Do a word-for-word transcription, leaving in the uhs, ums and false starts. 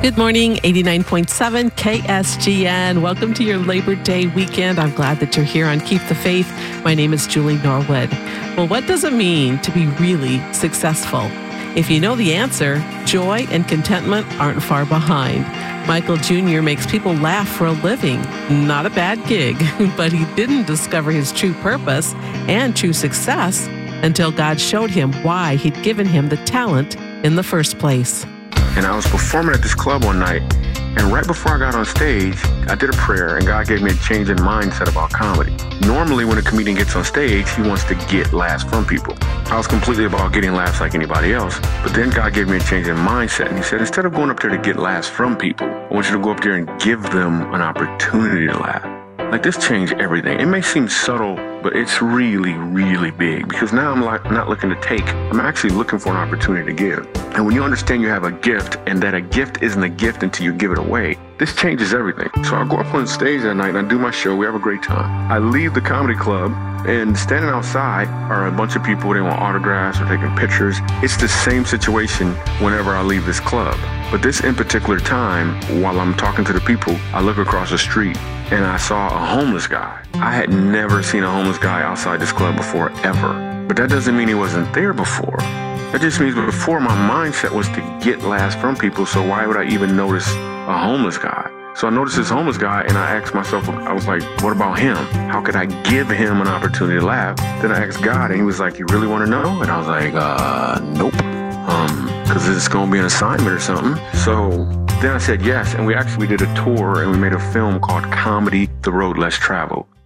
Good morning, eighty-nine point seven K S G N. Welcome to your Labor Day weekend. I'm glad that you're here on Keep the Faith. My name is Julie Norwood. Well, what does it mean to be really successful? If you know the answer, joy and contentment aren't far behind. Michael Junior makes people laugh for a living. Not a bad gig, but he didn't discover his true purpose and true success until God showed him why he'd given him the talent in the first place. And I was performing at this club one night, and right before I got on stage, I did a prayer, and God gave me a change in mindset about comedy. Normally, when a comedian gets on stage, he wants to get laughs from people. I was completely about getting laughs like anybody else, but then God gave me a change in mindset, and he said, instead of going up there to get laughs from people, I want you to go up there and give them an opportunity to laugh. Like, this changed everything. It may seem subtle, but it's really, really big, because now I'm like not looking to take. I'm actually looking for an opportunity to give. And when you understand you have a gift and that a gift isn't a gift until you give it away, this changes everything. So I go up on stage that night and I do my show. We have a great time. I leave the comedy club, and standing outside are a bunch of people. They want autographs or taking pictures. It's the same situation whenever I leave this club. But this in particular time, while I'm talking to the people, I look across the street and I saw a homeless guy. I had never seen a homeless guy outside this club before, ever. But that doesn't mean he wasn't there before. That just means before my mindset was to get laughs from people, so why would I even notice a homeless guy? So I noticed this homeless guy, and I asked myself, I was like, what about him? How could I give him an opportunity to laugh? Then I asked God, and he was like, you really want to know? And I was like, uh, nope. Um, because it's going to be an assignment or something. So then I said yes, and we actually did a tour, and we made a film called Comedy, The Road Less Traveled.